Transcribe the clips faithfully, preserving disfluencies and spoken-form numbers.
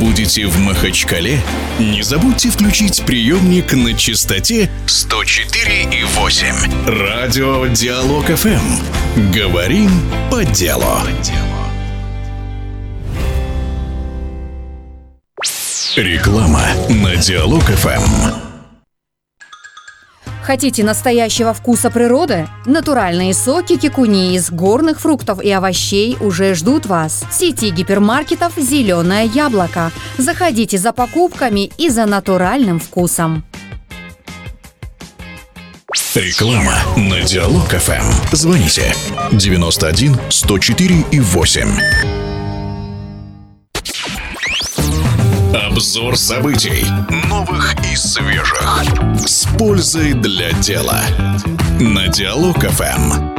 Будете в Махачкале? Не забудьте включить приемник на частоте сто четыре и восемь. Радио Диалог эф эм. Говорим по делу. Реклама на Диалог эф эм. Хотите настоящего вкуса природы? Натуральные соки кикуни из горных фруктов и овощей уже ждут вас. В сети гипермаркетов «Зеленое яблоко». Заходите за покупками и за натуральным вкусом. Реклама на Диалог эф эм. Звоните девяносто один сто четыре и восемь. Обзор событий, новых и свежих, с пользой для дела. На Диалог эф эм.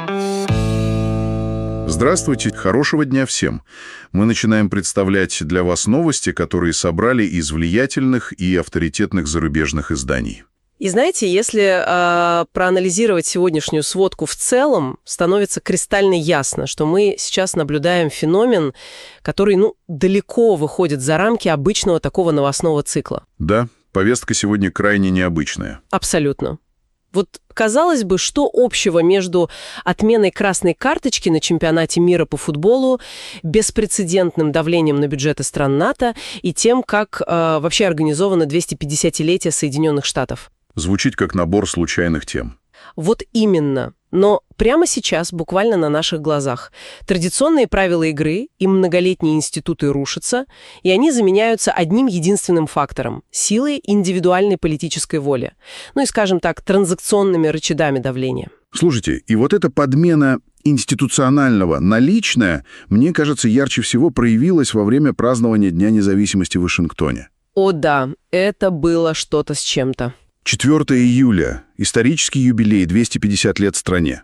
Здравствуйте, хорошего дня всем. Мы начинаем представлять для вас новости, которые собрали из влиятельных и авторитетных зарубежных изданий. И знаете, если э, проанализировать сегодняшнюю сводку в целом, становится кристально ясно, что мы сейчас наблюдаем феномен, который, ну, далеко выходит за рамки обычного такого новостного цикла. Да, повестка сегодня крайне необычная. Абсолютно. Вот, казалось бы, что общего между отменой красной карточки на чемпионате мира по футболу, беспрецедентным давлением на бюджеты стран НАТО и тем, как э, вообще организовано двухсотпятидесятилетие Соединенных Штатов? Звучит как набор случайных тем. Вот именно. Но прямо сейчас, буквально на наших глазах, традиционные правила игры и многолетние институты рушатся, и они заменяются одним единственным фактором – силой индивидуальной политической воли. Ну и, скажем так, транзакционными рычагами давления. Слушайте, и вот эта подмена институционального на личное, мне кажется, ярче всего проявилась во время празднования Дня независимости в Вашингтоне. О да, это было что-то с чем-то. четвёртого июля. Исторический юбилей, двести пятьдесят лет стране.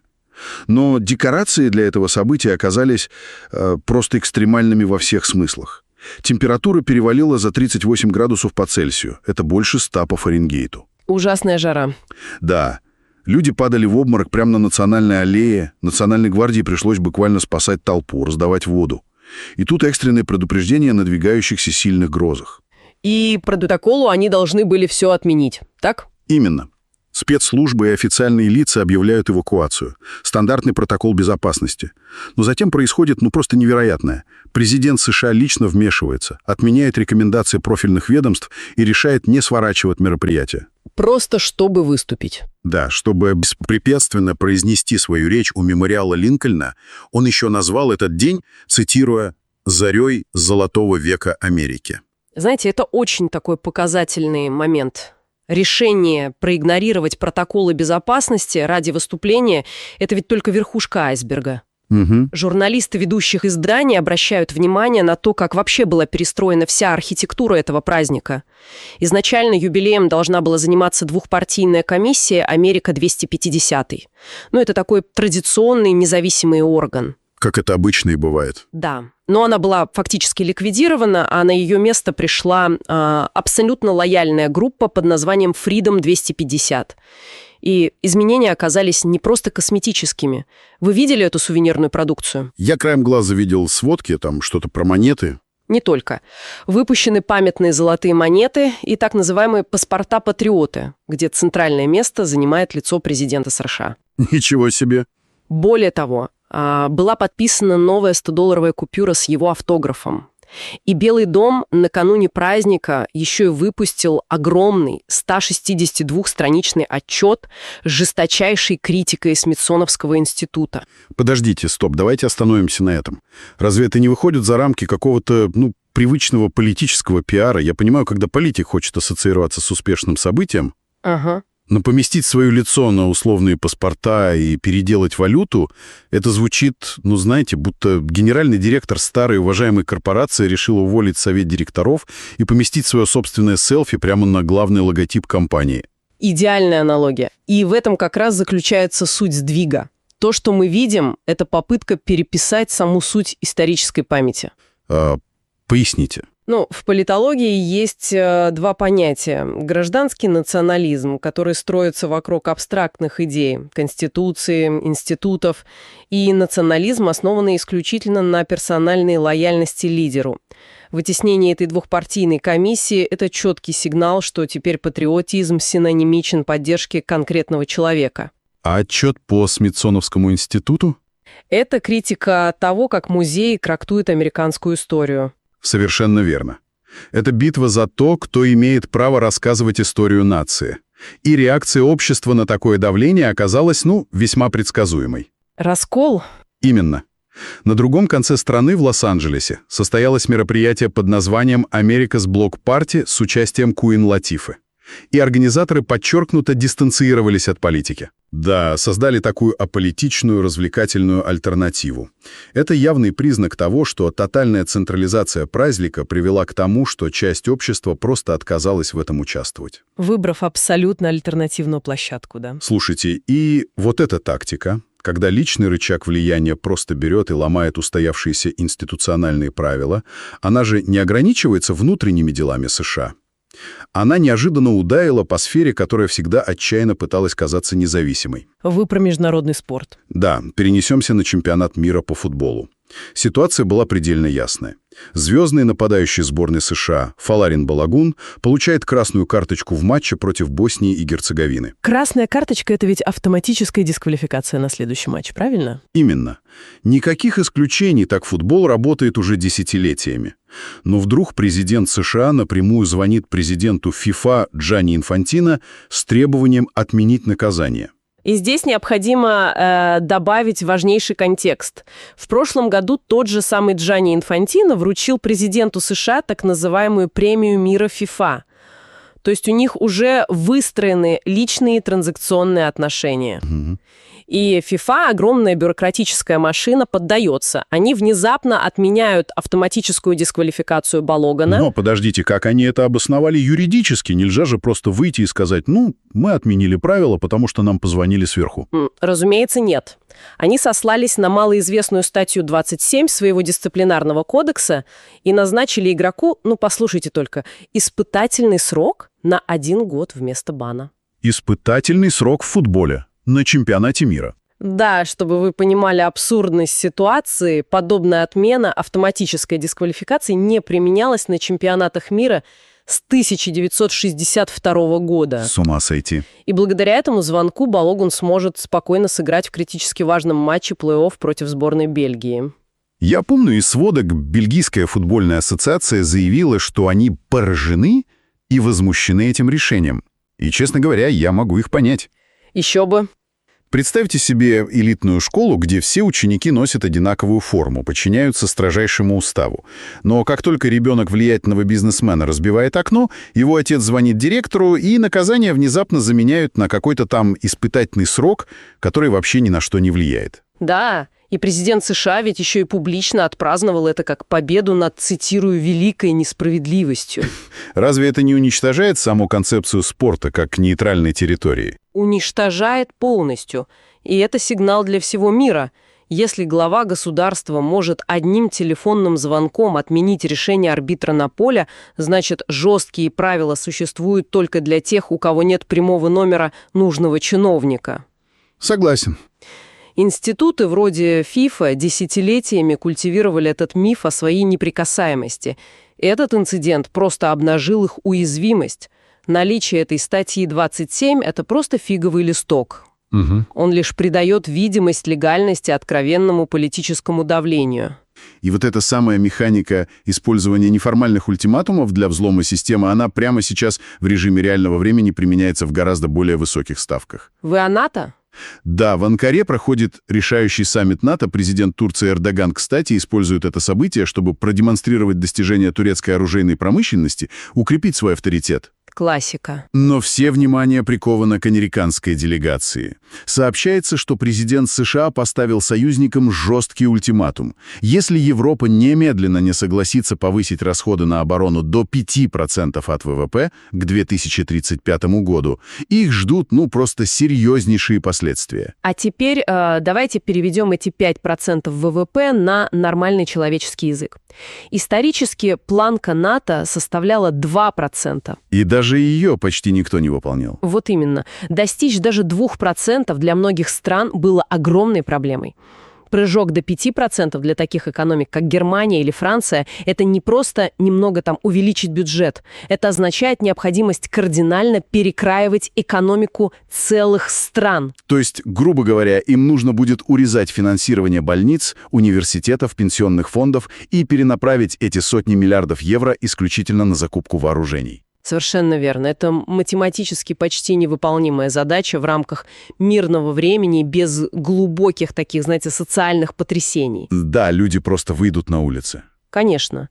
Но декорации для этого события оказались э, просто экстремальными во всех смыслах. Температура перевалила за тридцать восемь градусов по Цельсию. Это больше ста по Фаренгейту. Ужасная жара. Да. Люди падали в обморок прямо на национальной аллее. Национальной гвардии пришлось буквально спасать толпу, раздавать воду. И тут экстренное предупреждение о надвигающихся сильных грозах. И по протоколу они должны были все отменить, так? Именно. Спецслужбы и официальные лица объявляют эвакуацию. Стандартный протокол безопасности. Но затем происходит, ну, просто невероятное. Президент США лично вмешивается, отменяет рекомендации профильных ведомств и решает не сворачивать мероприятие. Просто чтобы выступить. Да, чтобы беспрепятственно произнести свою речь у мемориала Линкольна, он еще назвал этот день, цитируя, «зарей золотого века Америки». Знаете, это очень такой показательный момент. Решение проигнорировать протоколы безопасности ради выступления – это ведь только верхушка айсберга. Угу. Журналисты ведущих изданий обращают внимание на то, как вообще была перестроена вся архитектура этого праздника. Изначально юбилеем должна была заниматься двухпартийная комиссия «Америка двести пятидесятый». Ну, это такой традиционный независимый орган. Как это обычно и бывает. Да. Но она была фактически ликвидирована, а на ее место пришла э, абсолютно лояльная группа под названием Freedom двести пятьдесят. И изменения оказались не просто косметическими. Вы видели эту сувенирную продукцию? Я краем глаза видел сводки, там что-то про монеты. Не только. Выпущены памятные золотые монеты и так называемые паспорта-патриоты, где центральное место занимает лицо президента США. Ничего себе. Более того, была подписана новая стодолларовая купюра с его автографом. И Белый дом накануне праздника еще и выпустил огромный сто шестидесятидвухстраничный отчет с жесточайшей критикой Смитсоновского института. Подождите, стоп, давайте остановимся на этом. Разве это не выходит за рамки какого-то, ну, привычного политического пиара? Я понимаю, когда политик хочет ассоциироваться с успешным событием. Ага. Но поместить свое лицо на условные паспорта и переделать валюту, это звучит, ну, знаете, будто генеральный директор старой уважаемой корпорации решил уволить совет директоров и поместить свое собственное селфи прямо на главный логотип компании. Идеальная аналогия. И в этом как раз заключается суть сдвига. То, что мы видим, это попытка переписать саму суть исторической памяти. А, поясните. Ну, в политологии есть э, два понятия. Гражданский национализм, который строится вокруг абстрактных идей, конституции, институтов, и национализм, основанный исключительно на персональной лояльности лидеру. Вытеснение этой двухпартийной комиссии – это четкий сигнал, что теперь патриотизм синонимичен поддержке конкретного человека. А отчет по Смитсоновскому институту? Это критика того, как музей трактует американскую историю. Совершенно верно. Это битва за то, кто имеет право рассказывать историю нации. И реакция общества на такое давление оказалась, ну, весьма предсказуемой. Раскол? Именно. На другом конце страны, в Лос-Анджелесе, состоялось мероприятие под названием «America's Block Party» с участием Куин Латифы. И организаторы подчеркнуто дистанцировались от политики. Да, создали такую аполитичную развлекательную альтернативу. Это явный признак того, что тотальная централизация праздника привела к тому, что часть общества просто отказалась в этом участвовать. Выбрав абсолютно альтернативную площадку, да? Слушайте, и вот эта тактика, когда личный рычаг влияния просто берет и ломает устоявшиеся институциональные правила, она же не ограничивается внутренними делами США. Она неожиданно ударила по сфере, которая всегда отчаянно пыталась казаться независимой. Вы про международный спорт. Да, перенесемся на чемпионат мира по футболу. Ситуация была предельно ясная. Звездный нападающий сборной США Фаларин Балагун получает красную карточку в матче против Боснии и Герцеговины. Красная карточка – это ведь автоматическая дисквалификация на следующий матч, правильно? Именно. Никаких исключений, так футбол работает уже десятилетиями. Но вдруг президент США напрямую звонит президенту ФИФА Джанни Инфантино с требованием отменить наказание. И здесь необходимо э, добавить важнейший контекст. В прошлом году тот же самый Джанни Инфантино вручил президенту США так называемую премию мира ФИФА. То есть у них уже выстроены личные транзакционные отношения. Mm-hmm. И ФИФА, огромная бюрократическая машина, поддается. Они внезапно отменяют автоматическую дисквалификацию Балогана. Но подождите, как они это обосновали юридически? Нельзя же просто выйти и сказать, ну, мы отменили правила, потому что нам позвонили сверху. Разумеется, нет. Они сослались на малоизвестную статью двадцать семь своего дисциплинарного кодекса и назначили игроку, ну, послушайте только, испытательный срок на один год вместо бана. Испытательный срок в футболе. На чемпионате мира. Да, чтобы вы понимали абсурдность ситуации, подобная отмена автоматической дисквалификации не применялась на чемпионатах мира с тысяча девятьсот шестьдесят второго года. С ума сойти. И благодаря этому звонку Балогун сможет спокойно сыграть в критически важном матче плей-офф против сборной Бельгии. Я помню, из сводок Бельгийская футбольная ассоциация заявила, что они поражены и возмущены этим решением. И, честно говоря, я могу их понять. Еще бы. Представьте себе элитную школу, где все ученики носят одинаковую форму, подчиняются строжайшему уставу. Но как только ребенок влиятельного бизнесмена разбивает окно, его отец звонит директору, и наказание внезапно заменяют на какой-то там испытательный срок, который вообще ни на что не влияет. Да, и президент США ведь еще и публично отпраздновал это как победу над, цитирую, «великой несправедливостью». Разве это не уничтожает саму концепцию спорта как нейтральной территории? Уничтожает полностью. И это сигнал для всего мира. Если глава государства может одним телефонным звонком отменить решение арбитра на поле, значит, жесткие правила существуют только для тех, у кого нет прямого номера нужного чиновника. Согласен. Институты вроде ФИФА десятилетиями культивировали этот миф о своей неприкасаемости. Этот инцидент просто обнажил их уязвимость. Наличие этой статьи двадцать семь – это просто фиговый листок. Угу. Он лишь придает видимость легальности откровенному политическому давлению. И вот эта самая механика использования неформальных ультиматумов для взлома системы, она прямо сейчас в режиме реального времени применяется в гораздо более высоких ставках. Вы о НАТО? Да, в Анкаре проходит решающий саммит НАТО. Президент Турции Эрдоган, кстати, использует это событие, чтобы продемонстрировать достижения турецкой оружейной промышленности, укрепить свой авторитет. Классика. Но все внимание приковано к американской делегации. Сообщается, что президент США поставил союзникам жесткий ультиматум. Если Европа немедленно не согласится повысить расходы на оборону до пяти процентов от ВВП к две тысячи тридцать пятому году, их ждут, ну, просто серьезнейшие последствия. А теперь э, давайте переведем эти пять процентов ВВП на нормальный человеческий язык. Исторически планка НАТО составляла два процента. И даже Даже ее почти никто не выполнял. Вот именно. Достичь даже двух процентов для многих стран было огромной проблемой. Прыжок до пяти процентов для таких экономик, как Германия или Франция, это не просто немного там увеличить бюджет. Это означает необходимость кардинально перекраивать экономику целых стран. То есть, грубо говоря, им нужно будет урезать финансирование больниц, университетов, пенсионных фондов и перенаправить эти сотни миллиардов евро исключительно на закупку вооружений. Совершенно верно. Это математически почти невыполнимая задача в рамках мирного времени без глубоких таких, знаете, социальных потрясений. Да, люди просто выйдут на улицы. Конечно.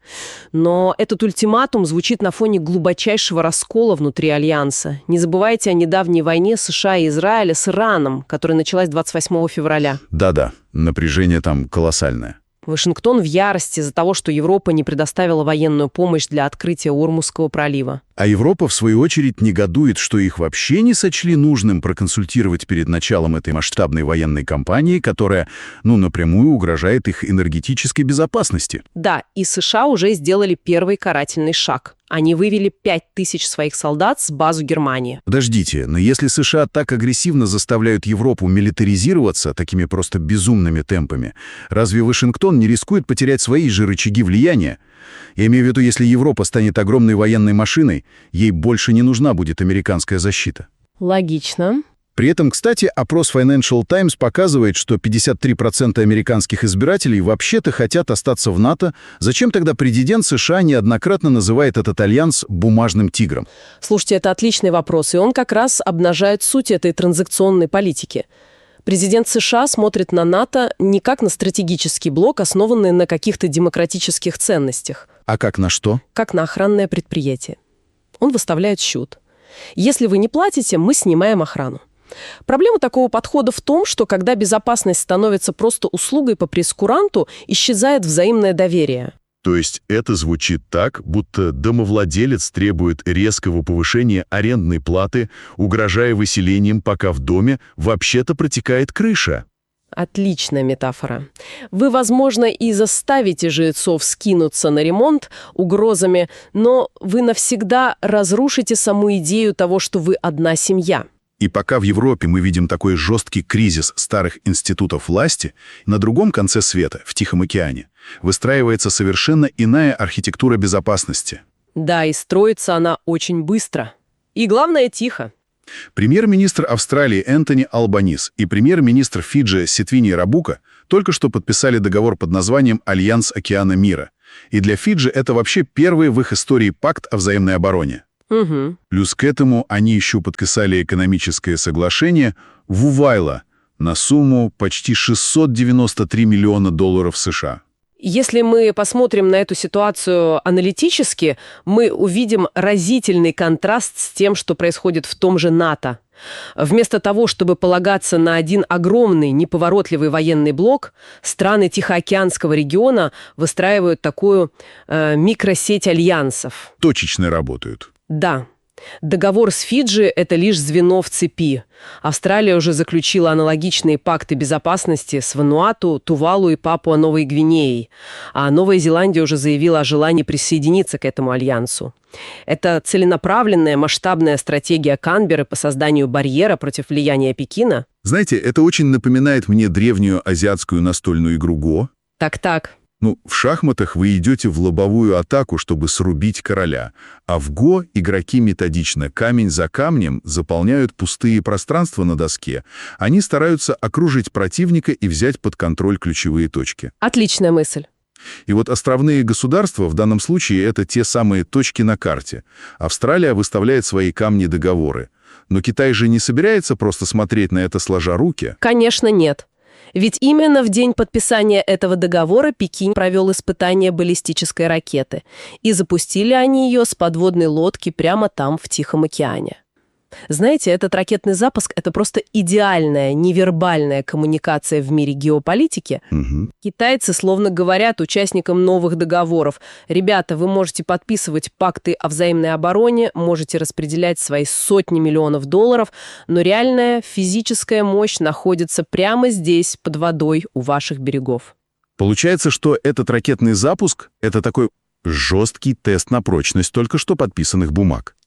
Но этот ультиматум звучит на фоне глубочайшего раскола внутри Альянса. Не забывайте о недавней войне США и Израиля с Ираном, которая началась двадцать восьмого февраля. Да-да, напряжение там колоссальное. Вашингтон в ярости из-за того, что Европа не предоставила военную помощь для открытия Ормузского пролива. А Европа, в свою очередь, негодует, что их вообще не сочли нужным проконсультировать перед началом этой масштабной военной кампании, которая, ну, напрямую угрожает их энергетической безопасности. Да, и США уже сделали первый карательный шаг. Они вывели пять тысяч своих солдат с базы Германии. Подождите, но если США так агрессивно заставляют Европу милитаризироваться такими просто безумными темпами, разве Вашингтон не рискует потерять свои же рычаги влияния? Я имею в виду, если Европа станет огромной военной машиной, ей больше не нужна будет американская защита. Логично. При этом, кстати, опрос Financial Times показывает, что пятьдесят три процента американских избирателей вообще-то хотят остаться в НАТО. Зачем тогда президент США неоднократно называет этот альянс «бумажным тигром»? Слушайте, это отличный вопрос, и он как раз обнажает суть этой транзакционной политики. Президент США смотрит на НАТО не как на стратегический блок, основанный на каких-то демократических ценностях. А как на что? Как на охранное предприятие. Он выставляет счет. Если вы не платите, мы снимаем охрану. Проблема такого подхода в том, что когда безопасность становится просто услугой по прейскуранту, исчезает взаимное доверие. То есть это звучит так, будто домовладелец требует резкого повышения арендной платы, угрожая выселением, пока в доме вообще-то протекает крыша. Отличная метафора. Вы, возможно, и заставите жильцов скинуться на ремонт угрозами, но вы навсегда разрушите саму идею того, что вы одна семья. И пока в Европе мы видим такой жесткий кризис старых институтов власти, на другом конце света, в Тихом океане, выстраивается совершенно иная архитектура безопасности. Да, и строится она очень быстро. И главное, тихо. Премьер-министр Австралии Энтони Албанис и премьер-министр Фиджи Ситвини Рабука только что подписали договор под названием «Альянс океана мира». И для Фиджи это вообще первый в их истории пакт о взаимной обороне. Угу. Плюс к этому они еще подписали экономическое соглашение в Увайло на сумму почти шестьсот девяносто три миллиона долларов США. Если мы посмотрим на эту ситуацию аналитически, мы увидим разительный контраст с тем, что происходит в том же НАТО. Вместо того, чтобы полагаться на один огромный, неповоротливый военный блок, страны Тихоокеанского региона выстраивают такую э, микросеть альянсов. Точечно работают. Да. Договор с Фиджи – это лишь звено в цепи. Австралия уже заключила аналогичные пакты безопасности с Вануату, Тувалу и Папуа-Новой Гвинеей. А Новая Зеландия уже заявила о желании присоединиться к этому альянсу. Это целенаправленная масштабная стратегия Канберры по созданию барьера против влияния Пекина. Знаете, это очень напоминает мне древнюю азиатскую настольную игру Го. Так-так. Ну, в шахматах вы идете в лобовую атаку, чтобы срубить короля, а в Го игроки методично камень за камнем заполняют пустые пространства на доске. Они стараются окружить противника и взять под контроль ключевые точки. Отличная мысль. И вот островные государства в данном случае это те самые точки на карте. Австралия выставляет свои камни-договоры. Но Китай же не собирается просто смотреть на это сложа руки. Конечно, нет. Ведь именно в день подписания этого договора Пекин провел испытание баллистической ракеты. И запустили они ее с подводной лодки прямо там, в Тихом океане. Знаете, этот ракетный запуск – это просто идеальная невербальная коммуникация в мире геополитики. Угу. Китайцы словно говорят участникам новых договоров: ребята, вы можете подписывать пакты о взаимной обороне, можете распределять свои сотни миллионов долларов, но реальная физическая мощь находится прямо здесь, под водой, у ваших берегов. Получается, что этот ракетный запуск – это такой жесткий тест на прочность только что подписанных бумаг.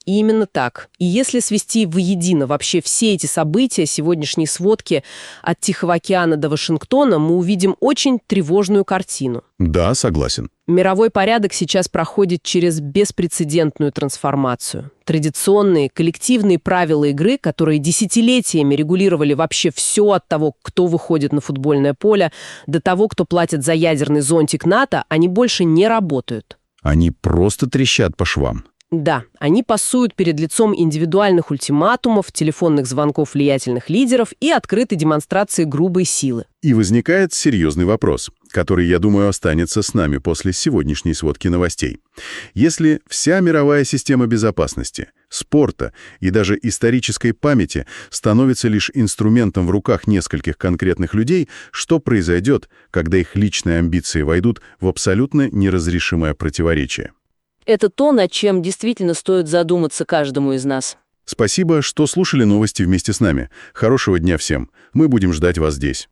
Именно так. И если свести воедино вообще все эти события, сегодняшние сводки от Тихого океана до Вашингтона, мы увидим очень тревожную картину. Да, согласен. Мировой порядок сейчас проходит через беспрецедентную трансформацию. Традиционные коллективные правила игры, которые десятилетиями регулировали вообще все от того, кто выходит на футбольное поле, до того, кто платит за ядерный зонтик НАТО, они больше не работают. Они просто трещат по швам. Да, они пасуют перед лицом индивидуальных ультиматумов, телефонных звонков влиятельных лидеров и открытой демонстрации грубой силы. И возникает серьезный вопрос, который, я думаю, останется с нами после сегодняшней сводки новостей. Если вся мировая система безопасности, спорта и даже исторической памяти становится лишь инструментом в руках нескольких конкретных людей, что произойдет, когда их личные амбиции войдут в абсолютно неразрешимое противоречие? Это то, над чем действительно стоит задуматься каждому из нас. Спасибо, что слушали новости вместе с нами. Хорошего дня всем. Мы будем ждать вас здесь.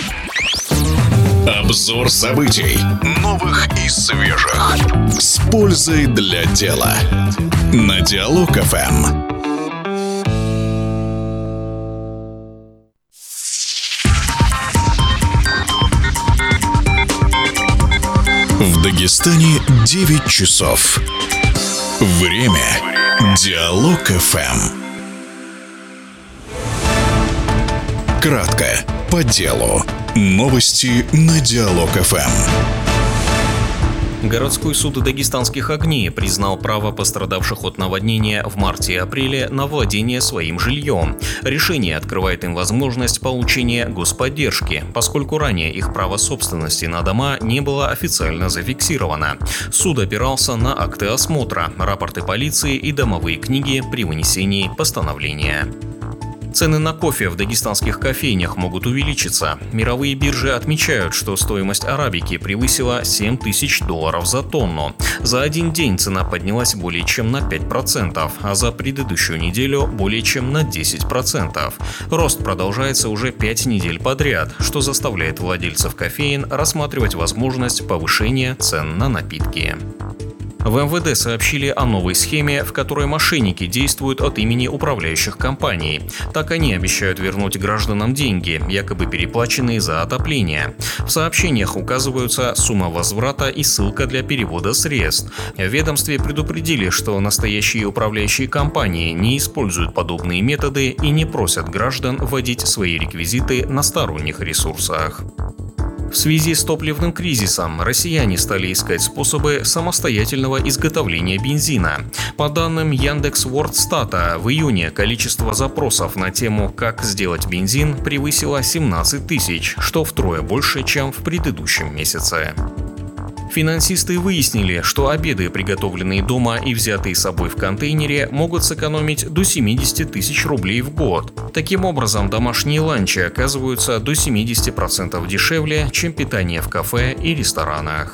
Обзор событий. Новых и свежих. С пользой для дела. На Диалог эф эм. В Дагестане девять часов. Время. Диалог эф эм. Кратко, по делу. Новости на Диалог эф эм. Городской суд Дагестанских огней признал право пострадавших от наводнения в марте и апреле на владение своим жильем. Решение открывает им возможность получения господдержки, поскольку ранее их право собственности на дома не было официально зафиксировано. Суд опирался на акты осмотра, рапорты полиции и домовые книги при вынесении постановления. Цены на кофе в дагестанских кофейнях могут увеличиться. Мировые биржи отмечают, что стоимость арабики превысила семь тысяч долларов за тонну. За один день цена поднялась более чем на пять процентов, а за предыдущую неделю более чем на десять процентов. Рост продолжается уже пять недель подряд, что заставляет владельцев кофеен рассматривать возможность повышения цен на напитки. В эм вэ дэ сообщили о новой схеме, в которой мошенники действуют от имени управляющих компаний. Так они обещают вернуть гражданам деньги, якобы переплаченные за отопление. В сообщениях указываются сумма возврата и ссылка для перевода средств. В ведомстве предупредили, что настоящие управляющие компании не используют подобные методы и не просят граждан вводить свои реквизиты на сторонних ресурсах. В связи с топливным кризисом россияне стали искать способы самостоятельного изготовления бензина. По данным Яндекс.Вордстата, в июне количество запросов на тему «Как сделать бензин» превысило семнадцать тысяч, что втрое больше, чем в предыдущем месяце. Финансисты выяснили, что обеды, приготовленные дома и взятые с собой в контейнере, могут сэкономить до семьдесят тысяч рублей в год. Таким образом, домашние ланчи оказываются до семьдесят процентов дешевле, чем питание в кафе и ресторанах.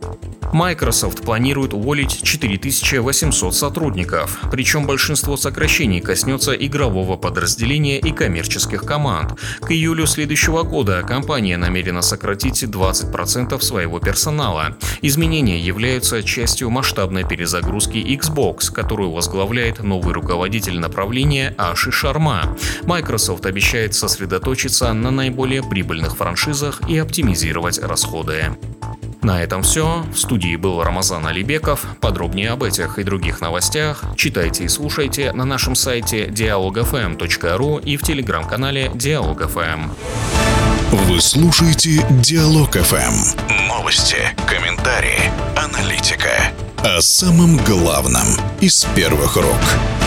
Microsoft планирует уволить четыре тысячи восемьсот сотрудников, причем большинство сокращений коснется игрового подразделения и коммерческих команд. К июлю следующего года компания намерена сократить двадцать процентов своего персонала. Изменения являются частью масштабной перезагрузки Xbox, которую возглавляет новый руководитель направления Аши Шарма. Microsoft обещает сосредоточиться на наиболее прибыльных франшизах и оптимизировать расходы. На этом все. В студии был Рамазан Алибеков. Подробнее об этих и других новостях читайте и слушайте на нашем сайте диалог эф эм точка ру и в телеграм-канале Диалог эф эм. Вы слушаете Диалог эф эм. Новости, комментарии, аналитика. О самом главном из первых рук.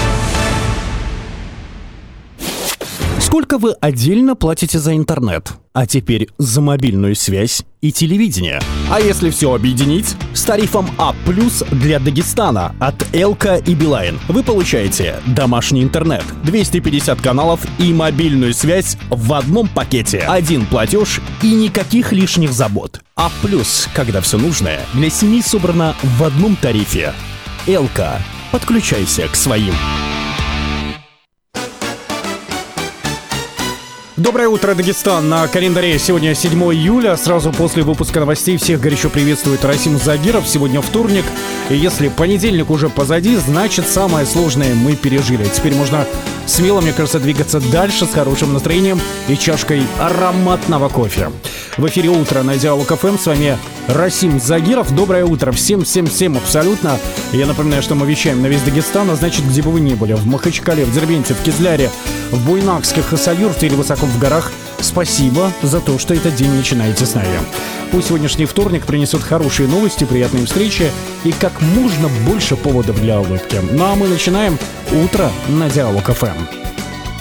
Сколько вы отдельно платите за интернет? А теперь за мобильную связь и телевидение. А если все объединить? С тарифом А плюс для Дагестана от Элка и Билайн вы получаете домашний интернет, двести пятьдесят каналов и мобильную связь в одном пакете. Один платеж и никаких лишних забот. А плюс, когда все нужное для семьи собрано в одном тарифе. Элка. Подключайся к своим. Доброе утро, Дагестан. На календаре сегодня седьмое июля. Сразу после выпуска новостей всех горячо приветствует Расим Загиров. Сегодня вторник. И если понедельник уже позади, значит, самое сложное мы пережили. Теперь можно смело, мне кажется, двигаться дальше с хорошим настроением и чашкой ароматного кофе. В эфире «Утро» на Диалог эф эм. С вами Расим Загиров. Доброе утро всем-всем-всем абсолютно. Я напоминаю, что мы вещаем на весь Дагестан, а значит, где бы вы ни были, в Махачкале, в Дербенте, в Кизляре, в Буйнакске, Хасавюрте или высоко в горах, спасибо за то, что этот день начинаете с нами. Пусть сегодняшний вторник принесет хорошие новости, приятные встречи и как можно больше поводов для улыбки. Ну а мы начинаем «Утро» на Диалог эф эм.